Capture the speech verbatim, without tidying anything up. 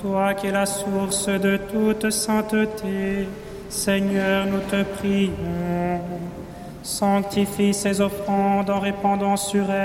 Toi qui es la source de toute sainteté, Seigneur, nous te prions. Sanctifie ces offrandes en répandant sur elles